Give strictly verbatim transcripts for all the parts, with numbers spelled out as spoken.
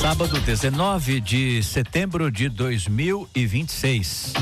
Sábado, dezenove de setembro de dois mil e vinte e seis.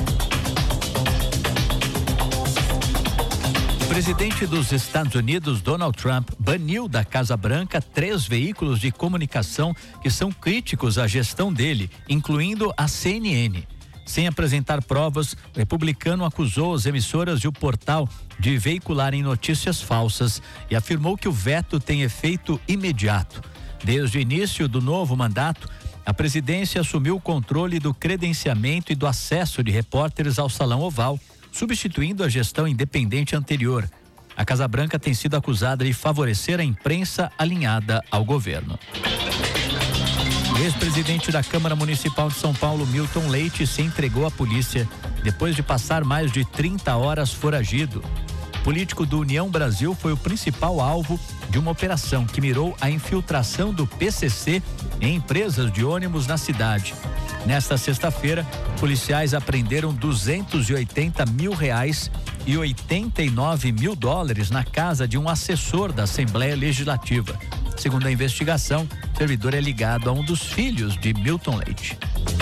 O presidente dos Estados Unidos, Donald Trump, baniu da Casa Branca três veículos de comunicação que são críticos à gestão dele, incluindo a C N N. Sem apresentar provas, o republicano acusou as emissoras e o portal de veicularem notícias falsas e afirmou que o veto tem efeito imediato. Desde o início do novo mandato, a presidência assumiu o controle do credenciamento e do acesso de repórteres ao Salão Oval, substituindo a gestão independente anterior. A Casa Branca tem sido acusada de favorecer a imprensa alinhada ao governo. O ex-presidente da Câmara Municipal de São Paulo, Milton Leite, se entregou à polícia depois de passar mais de trinta horas foragido. O político do União Brasil foi o principal alvo de uma operação que mirou a infiltração do P C C em empresas de ônibus na cidade. Nesta sexta-feira, policiais apreenderam duzentos e oitenta mil reais e oitenta e nove mil dólares na casa de um assessor da Assembleia Legislativa. Segundo a investigação, o servidor é ligado a um dos filhos de Milton Leite.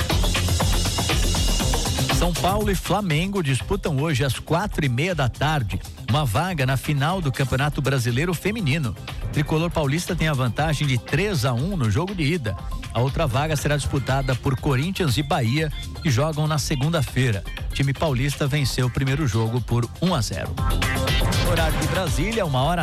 São Paulo e Flamengo disputam hoje às quatro e meia da tarde uma vaga na final do Campeonato Brasileiro Feminino. O tricolor paulista tem a vantagem de três a um no jogo de ida. A outra vaga será disputada por Corinthians e Bahia, que jogam na segunda-feira. O time paulista venceu o primeiro jogo por um a zero. Horário de Brasília, uma hora